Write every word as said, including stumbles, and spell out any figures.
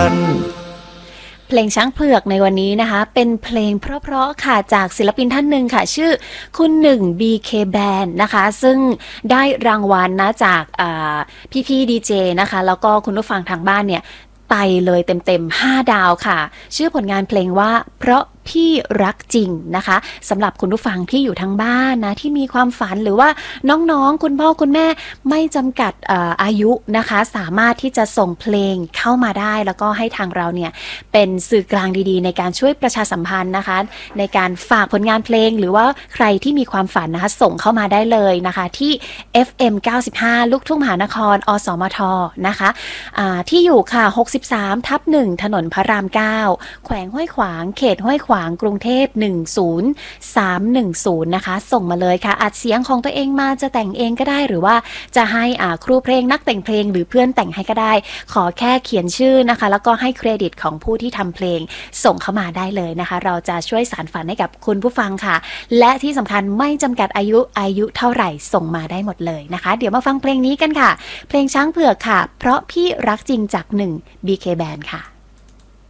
นธ์เพลงช้างเผือกในวันนี้นะคะเป็นเพลงเพราะๆค่ะจากศิลปินท่านหนึ่งค่ะชื่อคุณหนึ่ง บี เค Band นะคะซึ่งได้รางวัลนะจากพี่ๆดีเจนะคะแล้วก็คุณผู้ฟังทางบ้านเนี่ยไปเลยเต็มๆห้าดาวค่ะชื่อผลงานเพลงว่าเพราะพี่รักจริงนะคะสำหรับคุณผู้ฟังที่อยู่ทางบ้านนะที่มีความฝันหรือว่าน้องๆคุณพ่อคุณแม่ไม่จำกัด อ, อายุนะคะสามารถที่จะส่งเพลงเข้ามาได้แล้วก็ให้ทางเราเนี่ยเป็นสื่อกลางดีๆในการช่วยประชาสัมพันธ์นะคะในการฝากผลงานเพลงหรือว่าใครที่มีความฝันนะคะส่งเข้ามาได้เลยนะคะที่ เอฟ เอ็ม เก้าสิบห้า ลูกทุ่งมหานครอสมทนะคะที่อยู่ค่ะหกสิบสามทับหนึ่งถนนพระรามเก้าแขวงห้วยขวางเขตห้วยขวางกรุงเทพหนึ่ง ศูนย์ สาม หนึ่ง ศูนย์นะคะส่งมาเลยค่ะอัดเสียงของตัวเองมาจะแต่งเองก็ได้หรือว่าจะให้อ่าครูเพลงนักแต่งเพลงหรือเพื่อนแต่งให้ก็ได้ขอแค่เขียนชื่อนะคะแล้วก็ให้เครดิตของผู้ที่ทำเพลงส่งเข้ามาได้เลยนะคะเราจะช่วยสานฝันให้กับคุณผู้ฟังค่ะและที่สำคัญไม่จำกัดอายุอายุเท่าไหร่ส่งมาได้หมดเลยนะคะเดี๋ยวมาฟังเพลงนี้กันค่ะเพลงช้างเผือกค่ะเพราะพี่รักจริงจากหนึ่ง บี เค Band ค่ะ